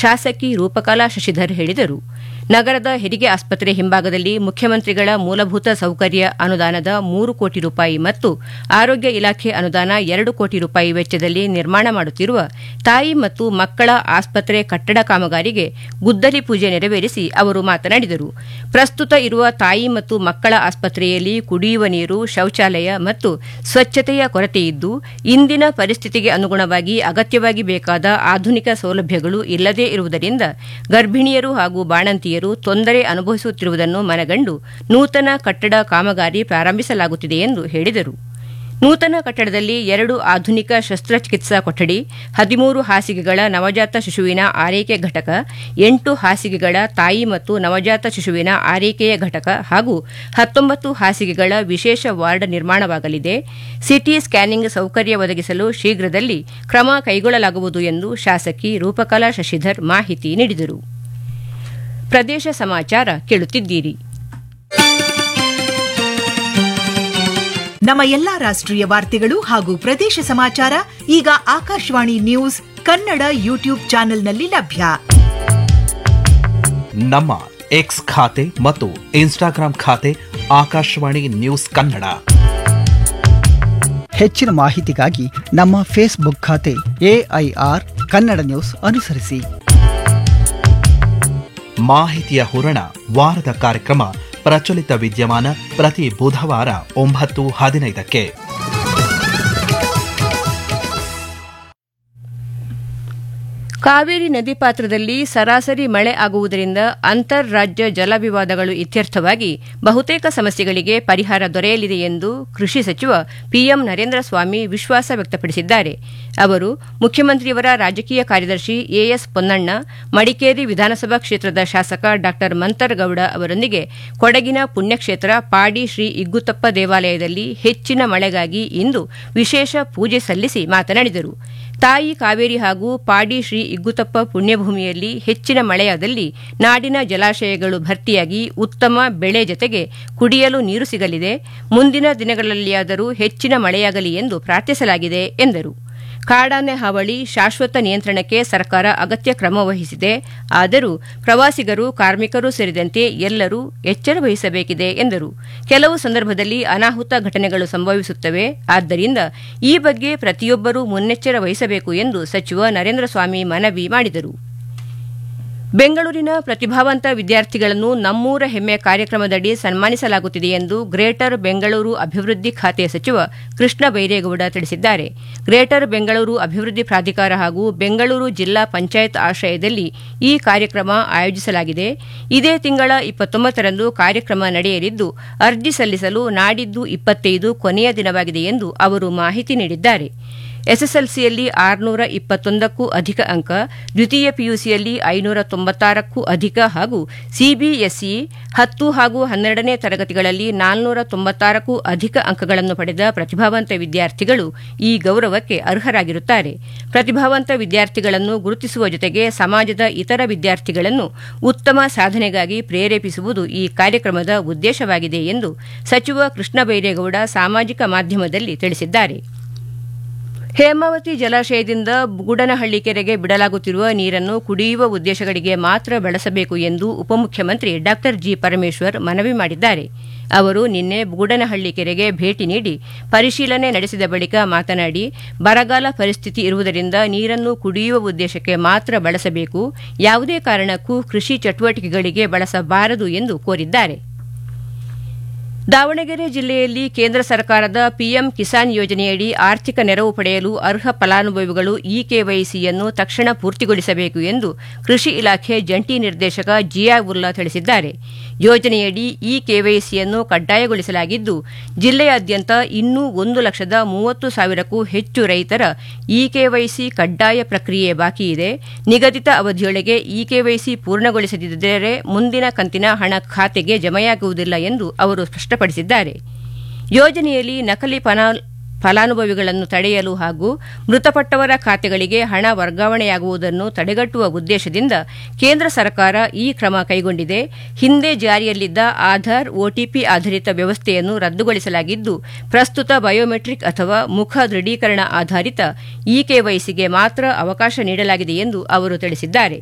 ಶಾಸಕಿ ರೂಪಕಲಾ ಶಶಿಧರ್ ಹೇಳಿದರು. ನಗರದ ಹೆರಿಗೆ ಆಸ್ಪತ್ರೆ ಹಿಂಭಾಗದಲ್ಲಿ ಮುಖ್ಯಮಂತ್ರಿಗಳ ಮೂಲಭೂತ ಸೌಕರ್ಯ ಅನುದಾನದ 3 ಕೋಟಿ ರೂಪಾಯಿ ಮತ್ತು ಆರೋಗ್ಯ ಇಲಾಖೆ ಅನುದಾನ 2 ಕೋಟಿ ರೂಪಾಯಿ ವೆಚ್ಚದಲ್ಲಿ ನಿರ್ಮಾಣ ಮಾಡುತ್ತಿರುವ ತಾಯಿ ಮತ್ತು ಮಕ್ಕಳ ಆಸ್ಪತ್ರೆ ಕಟ್ಟಡ ಕಾಮಗಾರಿಗೆ ಗುದ್ದಲಿ ಪೂಜೆ ನೆರವೇರಿಸಿ ಅವರು ಮಾತನಾಡಿದರು. ಪ್ರಸ್ತುತ ಇರುವ ತಾಯಿ ಮತ್ತು ಮಕ್ಕಳ ಆಸ್ಪತ್ರೆಯಲ್ಲಿ ಕುಡಿಯುವ ನೀರು, ಶೌಚಾಲಯ ಮತ್ತು ಸ್ವಚ್ಛತೆಯ ಕೊರತೆಯಿದ್ದು ಇಂದಿನ ಪರಿಸ್ಥಿತಿಗೆ ಅನುಗುಣವಾಗಿ ಅಗತ್ಯವಾಗಿ ಬೇಕಾದ ಆಧುನಿಕ ಸೌಲಭ್ಯಗಳು ಇಲ್ಲದೇ ಇರುವುದರಿಂದ ಗರ್ಭಿಣಿಯರು ಹಾಗೂ ಬಾಣಂತಿಯರು ತೊಂದರೆ ಅನುಭವಿಸುತ್ತಿರುವುದನ್ನು ಮನಗಂಡು ನೂತನ ಕಟ್ಟಡ ಕಾಮಗಾರಿ ಪ್ರಾರಂಭಿಸಲಾಗುತ್ತಿದೆ ಎಂದು ಹೇಳಿದರು. ನೂತನ ಕಟ್ಟಡದಲ್ಲಿ 2 ಆಧುನಿಕ ಶಸ್ತ್ರಚಿಕಿತ್ಸಾ ಕೊಠಡಿ, 13 ಹಾಸಿಗೆಗಳ ನವಜಾತ ಶಿಶುವಿನ ಆರೈಕೆ ಘಟಕ, 8 ಹಾಸಿಗೆಗಳ ತಾಯಿ ಮತ್ತು ನವಜಾತ ಶಿಶುವಿನ ಆರೈಕೆಯ ಘಟಕ ಹಾಗೂ 19 ಹಾಸಿಗೆಗಳ ವಿಶೇಷ ವಾರ್ಡ್ ನಿರ್ಮಾಣವಾಗಲಿದೆ. ಸಿಟಿ ಸ್ಕ್ಯಾನಿಂಗ್ ಸೌಕರ್ಯ ಒದಗಿಸಲು ಶೀಘ್ರದಲ್ಲಿ ಕ್ರಮ ಕೈಗೊಳ್ಳಲಾಗುವುದು ಎಂದು ಶಾಸಕಿ ರೂಪಕಲಾ ಶಶಿಧರ್ ಮಾಹಿತಿ ನೀಡಿದರು. ಪ್ರದೇಶ ಸಮಾಚಾರ ಕೇಳುತ್ತಿದ್ದೀರಿ. ನಮ್ಮ ಎಲ್ಲಾ ರಾಷ್ಟ್ರೀಯ ವಾರ್ತೆಗಳು ಹಾಗೂ ಪ್ರದೇಶ ಸಮಾಚಾರ ಈಗ ಆಕಾಶವಾಣಿ ನ್ಯೂಸ್ ಕನ್ನಡ ಯೂಟ್ಯೂಬ್ ಚಾನೆಲ್ನಲ್ಲಿ ಲಭ್ಯ. ನಮ್ಮ ಎಕ್ಸ್ ಖಾತೆ ಮತ್ತು ಇನ್ಸ್ಟಾಗ್ರಾಂ ಖಾತೆ ಆಕಾಶವಾಣಿ ನ್ಯೂಸ್ ಕನ್ನಡ. ಹೆಚ್ಚಿನ ಮಾಹಿತಿಗಾಗಿ ನಮ್ಮ ಫೇಸ್ಬುಕ್ ಖಾತೆ AIR ಕನ್ನಡ ನ್ಯೂಸ್ ಅನುಸರಿಸಿ. ಮಾಹಿತಿಯ ಹೂರಣ ವಾರದ ಕಾರ್ಯಕ್ರಮ ಪ್ರಚಲಿತ ವಿದ್ಯಮಾನ ಪ್ರತಿ ಬುಧವಾರ 9:15ಕ್ಕೆ. ಕಾವೇರಿ ನದಿ ಪಾತ್ರದಲ್ಲಿ ಸರಾಸರಿ ಮಳೆ ಆಗುವುದರಿಂದ ಅಂತರ್ರಾಜ್ಯ ಜಲ ವಿವಾದಗಳು ಇತ್ಯರ್ಥವಾಗಿ ಬಹುತೇಕ ಸಮಸ್ಯೆಗಳಿಗೆ ಪರಿಹಾರ ದೊರೆಯಲಿದೆ ಎಂದು ಕೃಷಿ ಸಚಿವ ಪಿಎಂ ನರೇಂದ್ರ ಸ್ವಾಮಿ ವಿಶ್ವಾಸ ವ್ಯಕ್ತಪಡಿಸಿದ್ದಾರೆ. ಅವರು ಮುಖ್ಯಮಂತ್ರಿಯವರ ರಾಜಕೀಯ ಕಾರ್ಯದರ್ಶಿ ಎಎಸ್ ಪೊನ್ನಣ್ಣ, ಮಡಿಕೇರಿ ವಿಧಾನಸಭಾ ಕ್ಷೇತ್ರದ ಶಾಸಕ ಡಾ ಮಂತರಗೌಡ ಅವರೊಂದಿಗೆ ಕೊಡಗಿನ ಪುಣ್ಯಕ್ಷೇತ್ರ ಪಾಡಿ ಶ್ರೀ ಇಗ್ಗುತ್ತಪ್ಪ ದೇವಾಲಯದಲ್ಲಿ ಹೆಚ್ಚಿನ ಮಳೆಗಾಗಿ ಇಂದು ವಿಶೇಷ ಪೂಜೆ ಸಲ್ಲಿಸಿ ಮಾತನಾಡಿದರು. ತಾಯಿ ಕಾವೇರಿ ಹಾಗೂ ಪಾಡಿ ಶ್ರೀ ಇಗ್ಗುತ್ತಪ್ಪ ಪುಣ್ಯಭೂಮಿಯಲ್ಲಿ ಹೆಚ್ಚಿನ ಮಳೆಯಾದಲ್ಲಿ ನಾಡಿನ ಜಲಾಶಯಗಳು ಭರ್ತಿಯಾಗಿ ಉತ್ತಮ ಬೆಳೆ ಜತೆಗೆ ಕುಡಿಯಲು ನೀರು ಸಿಗಲಿದೆ. ಮುಂದಿನ ದಿನಗಳಲ್ಲಿಯಾದರೂ ಹೆಚ್ಚಿನ ಮಳೆಯಾಗಲಿ ಎಂದು ಪ್ರಾರ್ಥಿಸಲಾಗಿದೆ ಎಂದರು. ಕಾಡಾನೆ ಹಾವಳಿ ಶಾಶ್ವತ ನಿಯಂತ್ರಣಕ್ಕೆ ಸರ್ಕಾರ ಅಗತ್ಯ ಕ್ರಮ ವಹಿಸಿದೆ. ಆದರೂ ಪ್ರವಾಸಿಗರು, ಕಾರ್ಮಿಕರು ಸೇರಿದಂತೆ ಎಲ್ಲರೂ ಎಚ್ಚರ ವಹಿಸಬೇಕಿದೆ ಎಂದರು. ಕೆಲವು ಸಂದರ್ಭದಲ್ಲಿ ಅನಾಹುತ ಘಟನೆಗಳು ಸಂಭವಿಸುತ್ತವೆ. ಆದ್ದರಿಂದ ಈ ಬಗ್ಗೆ ಪ್ರತಿಯೊಬ್ಬರೂ ಮುನ್ನೆಚ್ಚರ ವಹಿಸಬೇಕು ಎಂದು ಸಚಿವ ನರೇಂದ್ರ ಸ್ವಾಮಿ ಮನವಿ ಮಾಡಿದರು. ಬೆಂಗಳೂರಿನ ಪ್ರತಿಭಾವಂತ ವಿದ್ಯಾರ್ಥಿಗಳನ್ನು ನಮ್ಮೂರ ಹೆಮ್ಮೆ ಕಾರ್ಯಕ್ರಮದಡಿ ಸನ್ಮಾನಿಸಲಾಗುತ್ತಿದೆ ಎಂದು ಗ್ರೇಟರ್ ಬೆಂಗಳೂರು ಅಭಿವೃದ್ಧಿ ಖಾತೆ ಸಚಿವ ಕೃಷ್ಣ ಬೈರೇಗೌಡ ತಿಳಿಸಿದ್ದಾರೆ. ಗ್ರೇಟರ್ ಬೆಂಗಳೂರು ಅಭಿವೃದ್ಧಿ ಪ್ರಾಧಿಕಾರ ಹಾಗೂ ಬೆಂಗಳೂರು ಜಿಲ್ಲಾ ಪಂಚಾಯತ್ ಆಶ್ರಯದಲ್ಲಿ ಈ ಕಾರ್ಯಕ್ರಮ ಆಯೋಜಿಸಲಾಗಿದೆ. ಇದೇ ತಿಂಗಳ 29ರಂದು ಕಾರ್ಯಕ್ರಮ ನಡೆಯಲಿದ್ದು ಅರ್ಜಿ ಸಲ್ಲಿಸಲು ನಾಡಿದ್ದು 25 ಕೊನೆಯ ದಿನವಾಗಿದೆ ಎಂದು ಅವರು ಮಾಹಿತಿ ನೀಡಿದ್ದಾರೆ. ಎಸ್ಎಸ್ಎಲ್ಸಿಯಲ್ಲಿ 621ಕ್ಕೂ ಅಧಿಕ ಅಂಕ, ದ್ವಿತೀಯ ಪಿಯುಸಿಯಲ್ಲಿ 596ಕ್ಕೂ ಅಧಿಕ ಹಾಗೂ ಸಿಬಿಎಸ್ಇ 10 ಹಾಗೂ 12ನೇ ತರಗತಿಗಳಲ್ಲಿ 496ಕ್ಕೂ ಅಧಿಕ ಅಂಕಗಳನ್ನು ಪಡೆದ ಪ್ರತಿಭಾವಂತ ವಿದ್ಯಾರ್ಥಿಗಳು ಈ ಗೌರವಕ್ಕೆ ಅರ್ಹರಾಗಿರುತ್ತಾರೆ. ಪ್ರತಿಭಾವಂತ ವಿದ್ಯಾರ್ಥಿಗಳನ್ನು ಗುರುತಿಸುವ ಜೊತೆಗೆ ಸಮಾಜದ ಇತರ ವಿದ್ಯಾರ್ಥಿಗಳನ್ನು ಉತ್ತಮ ಸಾಧನೆಗಾಗಿ ಪ್ರೇರೇಪಿಸುವುದು ಈ ಕಾರ್ಯಕ್ರಮದ ಉದ್ದೇಶವಾಗಿದೆ ಎಂದು ಸಚಿವ ಕೃಷ್ಣ ಬೈರೇಗೌಡ ಸಾಮಾಜಿಕ ಮಾಧ್ಯಮದಲ್ಲಿ ತಿಳಿಸಿದ್ದಾರೆ. ಹೇಮಾವತಿ ಜಲಾಶಯದಿಂದ ಬುಗುಡನಹಳ್ಳಿ ಕೆರೆಗೆ ಬಿಡಲಾಗುತ್ತಿರುವ ನೀರನ್ನು ಕುಡಿಯುವ ಉದ್ದೇಶಗಳಿಗೆ ಮಾತ್ರ ಬಳಸಬೇಕು ಎಂದು ಉಪಮುಖ್ಯಮಂತ್ರಿ ಡಾ ಜಿ ಪರಮೇಶ್ವರ್ ಮನವಿ ಮಾಡಿದ್ದಾರೆ. ಅವರು ನಿನ್ನೆ ಬುಗುಡನಹಳ್ಳಿ ಕೆರೆಗೆ ಭೇಟಿ ನೀಡಿ ಪರಿಶೀಲನೆ ನಡೆಸಿದ ಬಳಿಕ ಮಾತನಾಡಿ, ಬರಗಾಲ ಪರಿಸ್ಥಿತಿ ಇರುವುದರಿಂದ ನೀರನ್ನು ಕುಡಿಯುವ ಉದ್ದೇಶಕ್ಕೆ ಮಾತ್ರ ಬಳಸಬೇಕು, ಯಾವುದೇ ಕಾರಣಕ್ಕೂ ಕೃಷಿ ಚಟುವಟಿಕೆಗಳಿಗೆ ಬಳಸಬಾರದು ಎಂದು ಕೋರಿದ್ದಾರೆ. ದಾವಣಗೆರೆ ಜಿಲ್ಲೆಯಲ್ಲಿ ಕೇಂದ್ರ ಸರ್ಕಾರದ ಪಿಎಂ ಕಿಸಾನ್ ಯೋಜನೆಯಡಿ ಆರ್ಥಿಕ ನೆರವು ಪಡೆಯಲು ಅರ್ಹ ಫಲಾನುಭವಿಗಳು ಇಕೆವೈಸಿಯನ್ನು ತಕ್ಷಣ ಪೂರ್ತಿಗೊಳಿಸಬೇಕು ಎಂದು ಕೃಷಿ ಇಲಾಖೆ ಜಂಟಿ ನಿರ್ದೇಶಕ ಜಿಯಾವುಲ್ಲಾ ತಿಳಿಸಿದ್ದಾರೆ. ಯೋಜನೆಯಡಿ ಇಕೆವೈಸಿಯನ್ನು ಕಡ್ಡಾಯಗೊಳಿಸಲಾಗಿದ್ದು, ಜಿಲ್ಲೆಯಾದ್ಯಂತ ಇನ್ನೂ 1,30,030ಕ್ಕೂ ಹೆಚ್ಚು ರೈತರ ಇಕೆವೈಸಿ ಕಡ್ಡಾಯ ಪ್ರಕ್ರಿಯೆ ಬಾಕಿ ಇದೆ. ನಿಗದಿತ ಅವಧಿಯೊಳಗೆ ಇಕೆವೈಸಿ ಪೂರ್ಣಗೊಳಿಸದಿದ್ದರೆ ಮುಂದಿನ ಕಂತಿನ ಹಣ ಖಾತೆಗೆ ಜಮೆಯಾಗುವುದಿಲ್ಲ ಎಂದು ಅವರು ಸ್ಪಷ್ಟಪಡಿಸಿದ್ದಾರೆ. ಯೋಜನೆಯಲ್ಲಿ ನಕಲಿ ಫಲಾನುಭವಿಗಳನ್ನು ತಡೆಯಲು ಹಾಗೂ ಮೃತಪಟ್ಟವರ ಖಾತೆಗಳಿಗೆ ಹಣ ವರ್ಗಾವಣೆಯಾಗುವುದನ್ನು ತಡೆಗಟ್ಟುವ ಉದ್ದೇಶದಿಂದ ಕೇಂದ್ರ ಸರ್ಕಾರ ಈ ಕ್ರಮ ಕೈಗೊಂಡಿದೆ. ಹಿಂದೆ ಜಾರಿಯಲ್ಲಿದ್ದ ಆಧಾರ್, ಒಟಿಪಿ ಆಧಾರಿತ ವ್ಯವಸ್ಥೆಯನ್ನು ರದ್ದುಗೊಳಿಸಲಾಗಿದ್ದು, ಪ್ರಸ್ತುತ ಬಯೋಮೆಟ್ರಿಕ್ ಅಥವಾ ಮುಖ ದೃಢೀಕರಣ ಆಧಾರಿತ ಇಕೆವೈಸಿಗೆ ಮಾತ್ರ ಅವಕಾಶ ನೀಡಲಾಗಿದೆ ಎಂದು ಅವರು ತಿಳಿಸಿದ್ದಾರೆ.